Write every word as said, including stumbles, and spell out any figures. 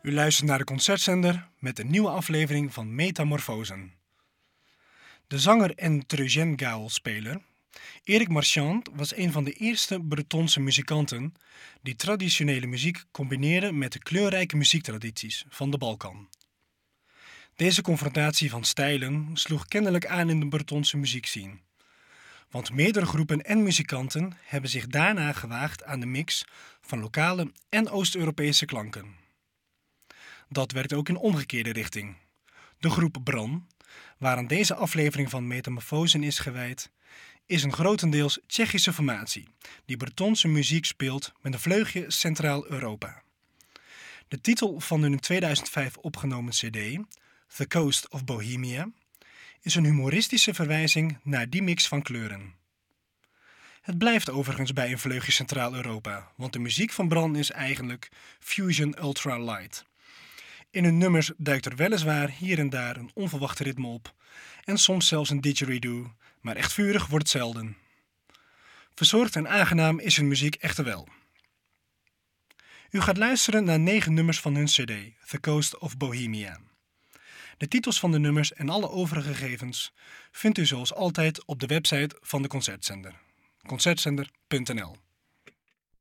U luistert naar de Concertzender met een nieuwe aflevering van Metamorfosen. De zanger en Treujens-Gaulle-speler Erik Marchand was een van de eerste Bretonse muzikanten die traditionele muziek combineerde met de kleurrijke muziektradities van de Balkan. Deze confrontatie van stijlen sloeg kennelijk aan in de Bretonse muziekscene, want meerdere groepen en muzikanten hebben zich daarna gewaagd aan de mix van lokale en Oost-Europese klanken. Dat werkt ook in omgekeerde richting. De groep Bran, waaraan deze aflevering van Metamorfosen is gewijd, is een grotendeels Tsjechische formatie die Bretonse muziek speelt met een vleugje Centraal-Europa. De titel van hun in tweeduizend vijf opgenomen cd, The Coast of Bohemia, is een humoristische verwijzing naar die mix van kleuren. Het blijft overigens bij een vleugje Centraal-Europa, want de muziek van Bran is eigenlijk fusion ultra-light. In hun nummers duikt er weliswaar hier en daar een onverwacht ritme op en soms zelfs een didgeridoo, maar echt vurig wordt het zelden. Verzorgd en aangenaam is hun muziek echter wel. U gaat luisteren naar negen nummers van hun cd, The Coast of Bohemia. De titels van de nummers en alle overige gegevens vindt u zoals altijd op de website van de Concertzender, concertzender punt n l.